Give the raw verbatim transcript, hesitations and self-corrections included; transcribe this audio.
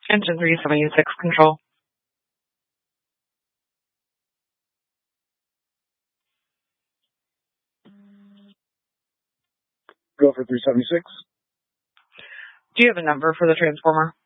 Engine three seventy-six control. Go for three seventy-six. Do you have a number for the transformer?